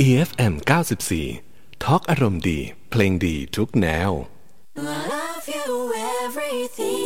EFM 94 ทอล์กอารมณ์ดีเพลงดีทุกแนว I love you everything